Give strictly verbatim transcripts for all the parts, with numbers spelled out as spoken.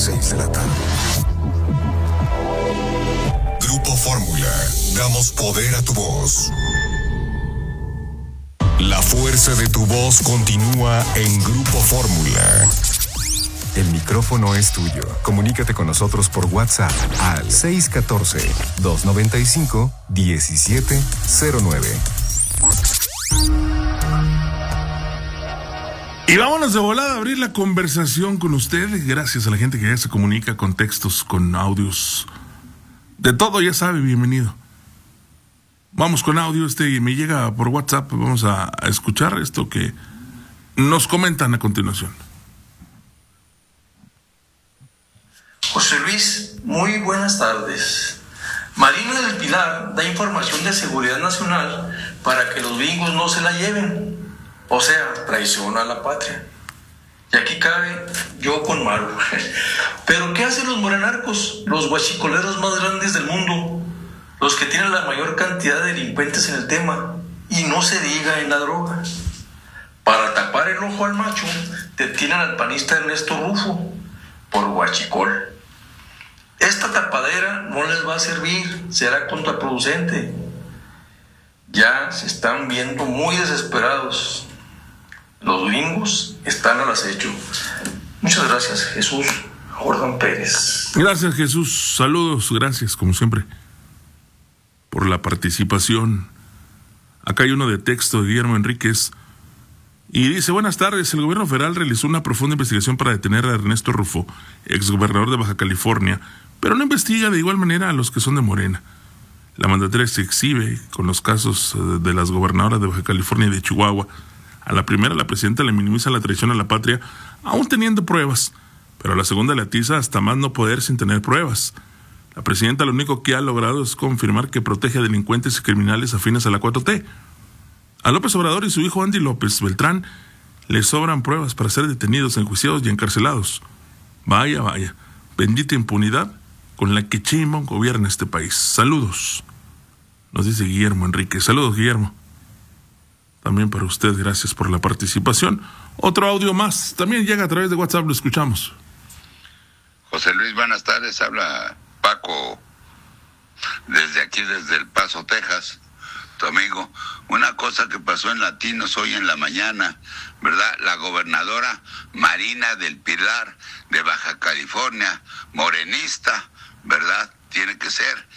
seis de la tarde. Grupo Fórmula, damos poder a tu voz. La fuerza de tu voz continúa en Grupo Fórmula. El micrófono es tuyo. Comunícate con nosotros por WhatsApp al seis uno cuatro, dos nueve cinco, uno siete cero nueve. Y vámonos de volada a abrir la conversación con usted. Gracias a la gente que ya se comunica con textos, con audios. De todo, ya sabe, bienvenido. Vamos con audio, este me llega por WhatsApp. Vamos a, a escuchar esto que nos comentan a continuación. José Luis, muy buenas tardes. Marina del Pilar da información de seguridad nacional para que los gringos no se la lleven. O sea, traición a la patria. Y aquí cabe yo con Maru. Pero ¿qué hacen los morenarcos? Los guachicoleros más grandes del mundo. Los que tienen la mayor cantidad de delincuentes en el tema. Y no se diga en la droga. Para tapar el ojo al macho, detienen al panista Ernesto Rufo por guachicol. Esta tapadera no les va a servir, será contraproducente. Ya se están viendo muy desesperados. Los gringos están al acecho. Muchas gracias, Jesús Jordán Pérez. Gracias, Jesús. Saludos, gracias, como siempre, por la participación. Acá hay uno de texto de Guillermo Enríquez. Y dice, buenas tardes, el gobierno federal realizó una profunda investigación para detener a Ernesto Rufo, exgobernador de Baja California, pero no investiga de igual manera a los que son de Morena. La mandataria se exhibe con los casos de las gobernadoras de Baja California y de Chihuahua. A la primera, la presidenta le minimiza la traición a la patria, aún teniendo pruebas, pero a la segunda le atiza hasta más no poder sin tener pruebas. La presidenta lo único que ha logrado es confirmar que protege a delincuentes y criminales afines a la cuatro T. A López Obrador y su hijo Andy López Beltrán le sobran pruebas para ser detenidos, enjuiciados y encarcelados. Vaya, vaya, bendita impunidad con la que Sheinbaum gobierna este país. Saludos, nos dice Guillermo Enrique. Saludos, Guillermo. También para usted, gracias por la participación. Otro audio más, también llega a través de WhatsApp, lo escuchamos. José Luis, buenas tardes, habla Paco, desde aquí, desde El Paso, Texas, tu amigo. Una cosa que pasó en Latinos hoy en la mañana, ¿verdad? La gobernadora Marina del Pilar de Baja California, morenista, ¿verdad? Tiene que ser,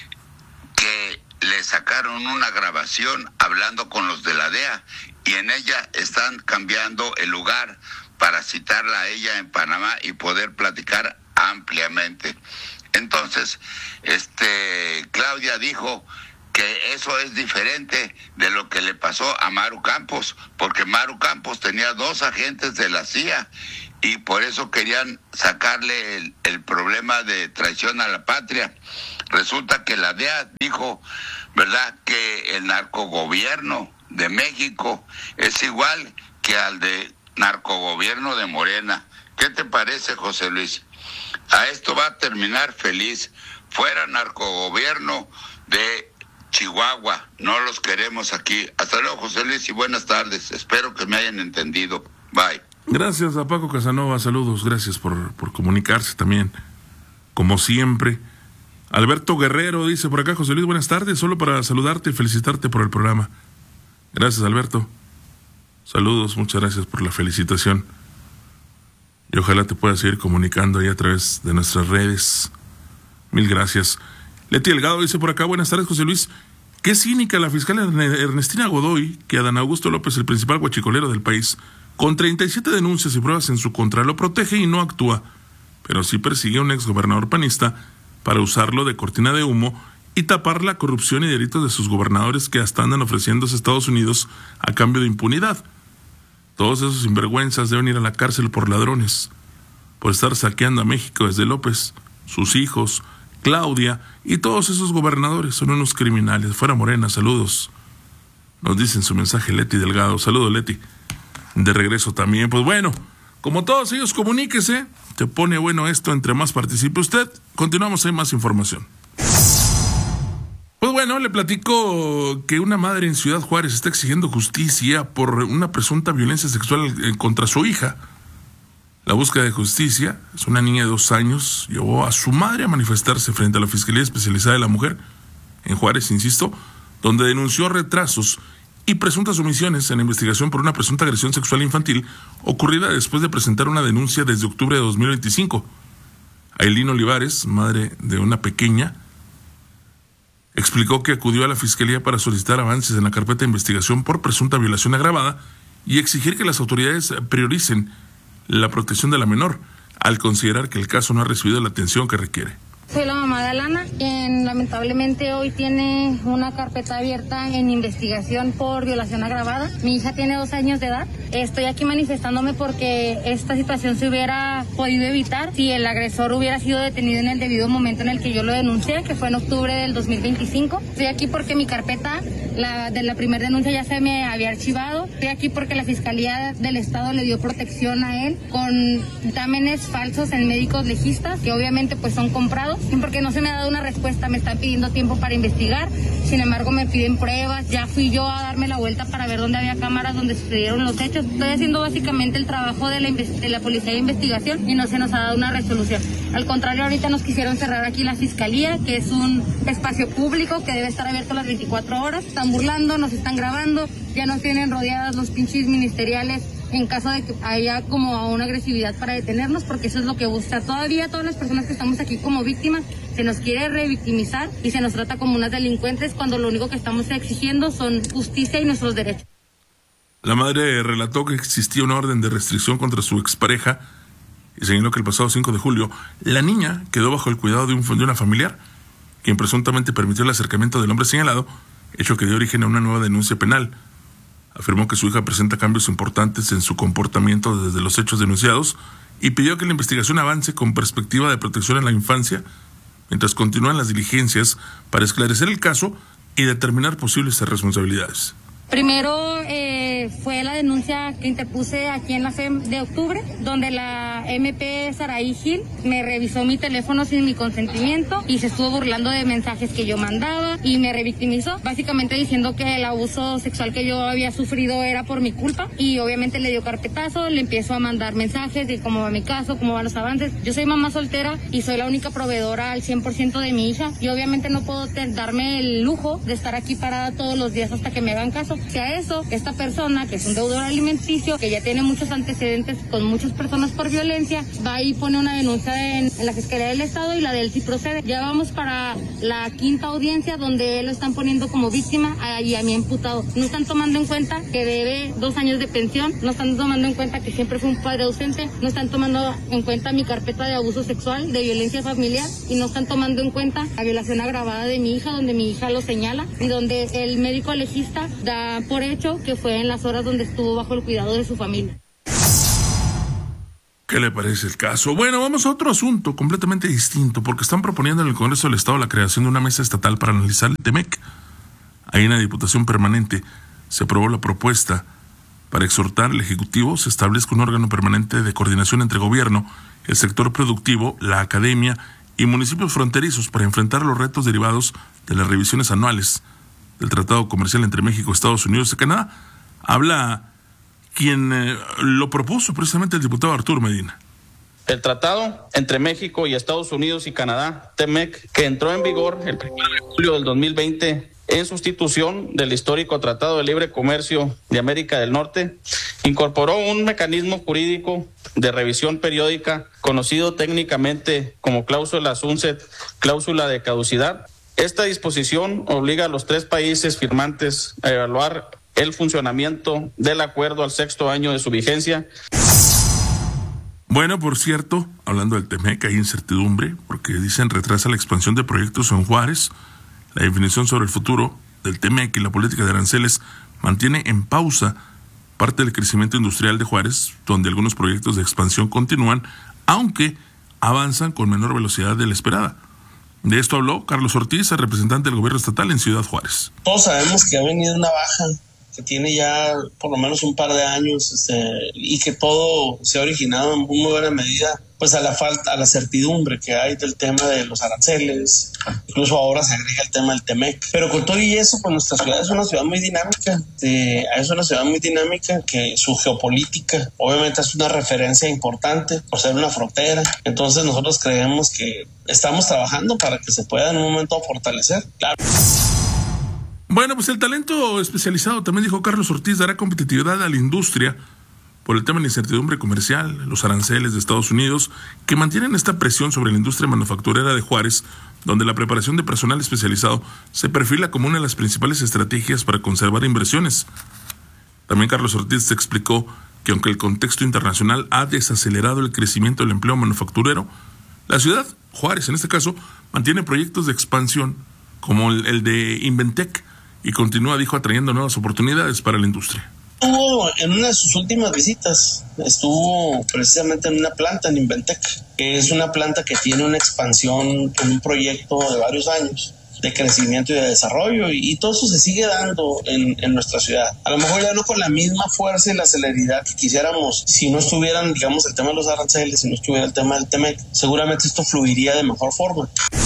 que le sacaron una grabación hablando con los de la D E A y en ella están cambiando el lugar para citarla a ella en Panamá y poder platicar ampliamente. Entonces, este Claudia dijo que eso es diferente de lo que le pasó a Maru Campos, porque Maru Campos tenía dos agentes de la C I A y por eso querían sacarle el, el problema de traición a la patria. Resulta que la D E A dijo, ¿verdad?, que el narcogobierno de México es igual que al de narcogobierno de Morena. ¿Qué te parece, José Luis? A esto va a terminar feliz. Fuera narcogobierno de Chihuahua, no los queremos aquí. Hasta luego, José Luis, y buenas tardes. Espero que me hayan entendido. Bye. Gracias a Paco Casanova, saludos, gracias por, por comunicarse también, como siempre. Alberto Guerrero dice por acá, José Luis, buenas tardes, solo para saludarte y felicitarte por el programa. Gracias, Alberto. Saludos, muchas gracias por la felicitación. Y ojalá te puedas seguir comunicando ahí a través de nuestras redes. Mil gracias. Leti Delgado dice por acá, buenas tardes, José Luis. Qué cínica la fiscal Ernestina Godoy, que Adán Augusto López, el principal guachicolero del país, con treinta y siete denuncias y pruebas en su contra, lo protege y no actúa, pero sí persigue a un exgobernador panista para usarlo de cortina de humo y tapar la corrupción y delitos de sus gobernadores que hasta andan ofreciéndose a Estados Unidos a cambio de impunidad. Todos esos sinvergüenzas deben ir a la cárcel por ladrones, por estar saqueando a México desde López, sus hijos, Claudia y todos esos gobernadores son unos criminales. Fuera Morena, saludos. Nos dicen su mensaje Leti Delgado. Saludos, Leti. De regreso también, pues bueno, como todos ellos, comuníquese. Se pone bueno esto, entre más participe usted. Continuamos, hay más información. Pues bueno, le platico que una madre en Ciudad Juárez está exigiendo justicia por una presunta violencia sexual contra su hija. La búsqueda de justicia es una niña de dos años, llevó a su madre a manifestarse frente a la Fiscalía Especializada de la Mujer, en Juárez, insisto, donde denunció retrasos y presuntas omisiones en la investigación por una presunta agresión sexual infantil ocurrida después de presentar una denuncia desde octubre de dos mil veinticinco. Ailín Olivares, madre de una pequeña, explicó que acudió a la Fiscalía para solicitar avances en la carpeta de investigación por presunta violación agravada y exigir que las autoridades prioricen la protección de la menor, al considerar que el caso no ha recibido la atención que requiere. Soy la mamá de Alana, quien lamentablemente hoy tiene una carpeta abierta en investigación por violación agravada. Mi hija tiene dos años de edad. Estoy aquí manifestándome porque esta situación se hubiera podido evitar si el agresor hubiera sido detenido en el debido momento en el que yo lo denuncié, que fue en octubre del dos mil veinticinco. Estoy aquí porque mi carpeta la, de la primera denuncia ya se me había archivado. Estoy aquí porque la Fiscalía del Estado le dio protección a él con dictámenes falsos en médicos legistas, que obviamente pues son comprados. Porque no se me ha dado una respuesta, me están pidiendo tiempo para investigar, sin embargo me piden pruebas, ya fui yo a darme la vuelta para ver dónde había cámaras donde sucedieron los hechos. Estoy haciendo básicamente el trabajo de la, de la Policía de Investigación y no se nos ha dado una resolución. Al contrario, ahorita nos quisieron cerrar aquí la Fiscalía, que es un espacio público que debe estar abierto las veinticuatro horas. Están burlando, nos están grabando, ya nos tienen rodeadas los pinches ministeriales en caso de que haya como una agresividad para detenernos, porque eso es lo que busca todavía todas las personas que estamos aquí como víctimas. Se nos quiere revictimizar y se nos trata como unas delincuentes cuando lo único que estamos exigiendo son justicia y nuestros derechos. La madre relató que existía una orden de restricción contra su expareja y señaló que el pasado cinco de julio la niña quedó bajo el cuidado de, un, de una familiar, quien presuntamente permitió el acercamiento del hombre señalado, hecho que dio origen a una nueva denuncia penal. Afirmó que su hija presenta cambios importantes en su comportamiento desde los hechos denunciados y pidió que la investigación avance con perspectiva de protección a la infancia, mientras continúan las diligencias para esclarecer el caso y determinar posibles responsabilidades. Primero eh, fue la denuncia que interpuse aquí en la F E M de octubre, donde la M P Saraí Gil me revisó mi teléfono sin mi consentimiento y se estuvo burlando de mensajes que yo mandaba y me revictimizó, básicamente diciendo que el abuso sexual que yo había sufrido era por mi culpa y obviamente le dio carpetazo, le empiezo a mandar mensajes de cómo va mi caso, cómo van los avances. Yo soy mamá soltera y soy la única proveedora al cien por ciento de mi hija y obviamente no puedo darme el lujo de estar aquí parada todos los días hasta que me hagan caso. Si a eso, esta persona, que es un deudor alimenticio, que ya tiene muchos antecedentes con muchas personas por violencia, va y pone una denuncia en, en la Fiscalía del Estado y la de él sí procede. Ya vamos para la quinta audiencia donde él lo están poniendo como víctima y a mí imputado. No están tomando en cuenta que debe dos años de pensión, no están tomando en cuenta que siempre fue un padre ausente, no están tomando en cuenta mi carpeta de abuso sexual, de violencia familiar y no están tomando en cuenta la violación agravada de mi hija, donde mi hija lo señala y donde el médico legista da por hecho que fue en las horas donde estuvo bajo el cuidado de su familia. ¿Qué le parece el caso? Bueno, vamos a otro asunto completamente distinto, porque están proponiendo en el Congreso del Estado la creación de una mesa estatal para analizar el T-M E C. Ahí en la Diputación Permanente se aprobó la propuesta para exhortar al Ejecutivo se establezca un órgano permanente de coordinación entre gobierno, el sector productivo, la academia y municipios fronterizos para enfrentar los retos derivados de las revisiones anuales del Tratado Comercial entre México, Estados Unidos y Canadá. Habla quien eh, lo propuso, precisamente el diputado Arturo Medina. El tratado entre México y Estados Unidos y Canadá, T M E C, que entró en vigor el primero de julio del dos mil veinte en sustitución del histórico Tratado de Libre Comercio de América del Norte, incorporó un mecanismo jurídico de revisión periódica conocido técnicamente como cláusula sunset, cláusula de caducidad. Esta disposición obliga a los tres países firmantes a evaluar el funcionamiento del acuerdo al sexto año de su vigencia. Bueno, por cierto, hablando del T M E C, hay incertidumbre porque dicen retrasa la expansión de proyectos en Juárez. La definición sobre el futuro del T M E C y la política de aranceles mantiene en pausa parte del crecimiento industrial de Juárez, donde algunos proyectos de expansión continúan, aunque avanzan con menor velocidad de la esperada. De esto habló Carlos Ortiz, el representante del gobierno estatal en Ciudad Juárez. Todos sabemos que ha venido una baja que tiene ya por lo menos un par de años este, y que todo se ha originado en muy buena medida pues a la falta, a la certidumbre que hay del tema de los aranceles. Incluso ahora se agrega el tema del T M E C. Pero con todo y eso, pues nuestra ciudad es una ciudad muy dinámica. Eh, es una ciudad muy dinámica que su geopolítica obviamente es una referencia importante por ser una frontera. Entonces nosotros creemos que estamos trabajando para que se pueda en un momento fortalecer. Claro. Bueno, pues el talento especializado, también dijo Carlos Ortiz, dará competitividad a la industria por el tema de la incertidumbre comercial, los aranceles de Estados Unidos, que mantienen esta presión sobre la industria manufacturera de Juárez, donde la preparación de personal especializado se perfila como una de las principales estrategias para conservar inversiones. También Carlos Ortiz explicó que aunque el contexto internacional ha desacelerado el crecimiento del empleo manufacturero, la ciudad, Juárez en este caso, mantiene proyectos de expansión como el, el de Inventec, y continúa, dijo, atrayendo nuevas oportunidades para la industria. Estuvo en una de sus últimas visitas, estuvo precisamente en una planta en Inventec, que es una planta que tiene una expansión en un proyecto de varios años de crecimiento y de desarrollo, y, y todo eso se sigue dando en, en nuestra ciudad. A lo mejor ya no con la misma fuerza y la celeridad que quisiéramos si no estuvieran, digamos, el tema de los aranceles, si no estuviera el tema del T M E C. Seguramente esto fluiría de mejor forma.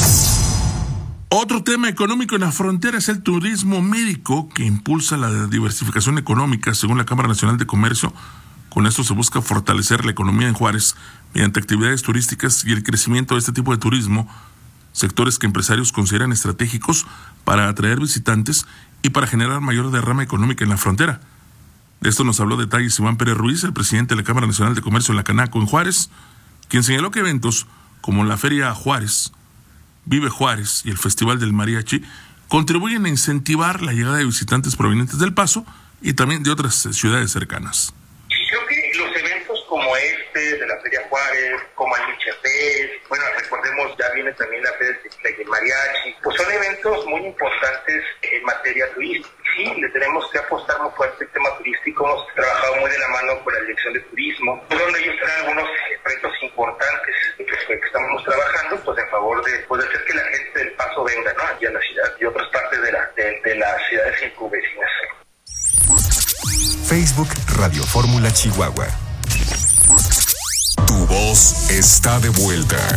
Otro tema económico en la frontera es el turismo médico, que impulsa la diversificación económica, según la Cámara Nacional de Comercio. Con esto se busca fortalecer la economía en Juárez mediante actividades turísticas y el crecimiento de este tipo de turismo, sectores que empresarios consideran estratégicos para atraer visitantes y para generar mayor derrama económica en la frontera. De esto nos habló detalles Iván Pérez Ruiz, el presidente de la Cámara Nacional de Comercio de la Canaco en Juárez, quien señaló que eventos como la Feria Juárez, Vive Juárez y el Festival del Mariachi contribuyen a incentivar la llegada de visitantes provenientes del Paso y también de otras ciudades cercanas. Creo que los eventos como este de la Feria Juárez, como el Michapés, bueno, recordemos, ya viene también la Feria del Mariachi, pues son eventos muy importantes en materia turística. Sí, le tenemos que apostar muy fuerte al tema turístico. Hemos trabajado muy de la mano con la Dirección de Turismo, donde ellos traen algunos proyectos importantes que, que estamos trabajando pues en favor de poder hacer que la gente del Paso venga, ¿no?, aquí a la ciudad y otras partes de, la, de, de las ciudades circunvecinas. Facebook Radio Fórmula Chihuahua. Tu voz está de vuelta.